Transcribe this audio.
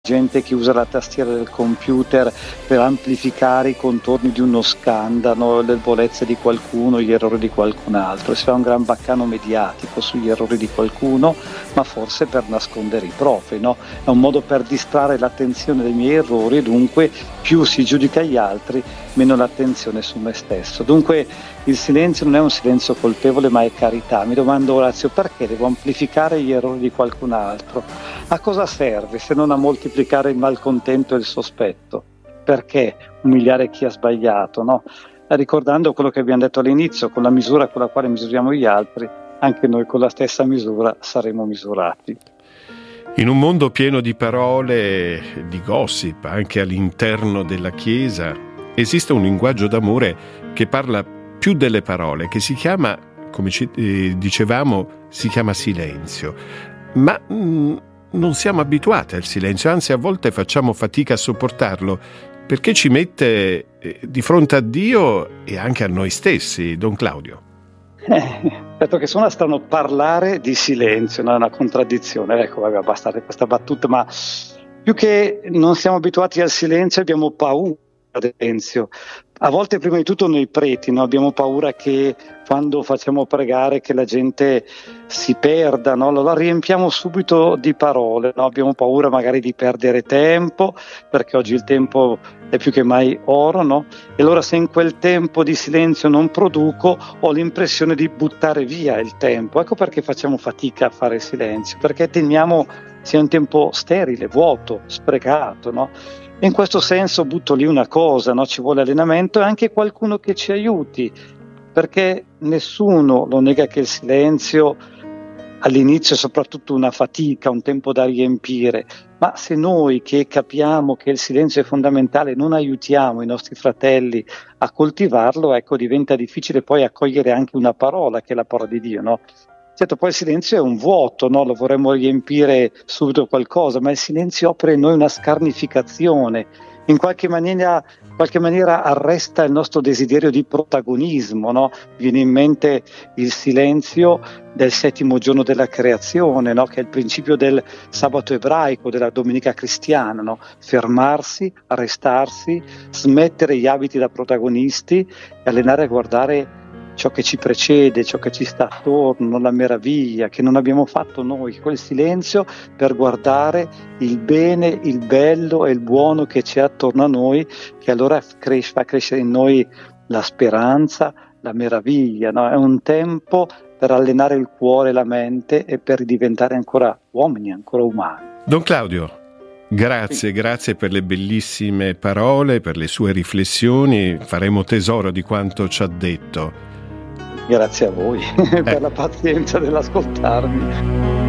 gente che usa la tastiera del computer per amplificare i contorni di uno scandalo, le debolezze di qualcuno, gli errori di qualcun altro. Si fa un gran baccano mediatico sugli errori di qualcuno, ma forse per nascondere i propri, no? È un modo per distrarre l'attenzione dai miei errori e dunque più si giudica gli altri, meno l'attenzione su me stesso. Dunque il silenzio non è un silenzio colpevole, ma è carità. Mi domando, Orazio, perché devo amplificare gli errori di qualcun altro? A cosa serve se non a moltiplicare il malcontento e il sospetto? Perché umiliare chi ha sbagliato, no? Ricordando quello che abbiamo detto all'inizio, con la misura con la quale misuriamo gli altri, anche noi con la stessa misura saremo misurati. In un mondo pieno di parole, di gossip, anche all'interno della Chiesa, esiste un linguaggio d'amore che parla più delle parole, che si chiama, come dicevamo, si chiama silenzio. Ma non siamo abituati al silenzio, anzi a volte facciamo fatica a sopportarlo, perché ci mette di fronte a Dio e anche a noi stessi, Don Claudio. Certo che suona strano parlare di silenzio, non è una contraddizione. Ecco, vabbè, basta questa battuta, ma più che non siamo abituati al silenzio abbiamo paura del silenzio. A volte, prima di tutto, noi preti, no? Abbiamo paura che quando facciamo pregare che la gente si perda, no? La riempiamo subito di parole, no? Abbiamo paura magari di perdere tempo, perché oggi il tempo è più che mai oro, no? E allora se in quel tempo di silenzio non produco, ho l'impressione di buttare via il tempo. Ecco perché facciamo fatica a fare il silenzio, perché temiamo sia un tempo sterile, vuoto, sprecato, no? In questo senso butto lì una cosa, no? Ci vuole allenamento e anche qualcuno che ci aiuti, perché nessuno lo nega che il silenzio all'inizio è soprattutto una fatica, un tempo da riempire, ma se noi che capiamo che il silenzio è fondamentale non aiutiamo i nostri fratelli a coltivarlo, ecco, diventa difficile poi accogliere anche una parola che è la parola di Dio, no? Certo, poi il silenzio è un vuoto, no? Lo vorremmo riempire subito qualcosa, ma il silenzio opera in noi una scarnificazione, in qualche maniera arresta il nostro desiderio di protagonismo, no? Viene in mente il silenzio del 7° giorno della creazione, no? Che è il principio del sabato ebraico, della domenica cristiana, no? Fermarsi, arrestarsi, smettere gli abiti da protagonisti e allenare a guardare ciò che ci precede, ciò che ci sta attorno, la meraviglia che non abbiamo fatto noi, quel silenzio per guardare il bene, il bello e il buono che c'è attorno a noi, che allora fa crescere in noi la speranza, la meraviglia, no? È un tempo per allenare il cuore e la mente e per diventare ancora uomini, ancora umani. Don Claudio, grazie per le bellissime parole, per le sue riflessioni, faremo tesoro di quanto ci ha detto. Grazie a voi per la pazienza dell'ascoltarmi.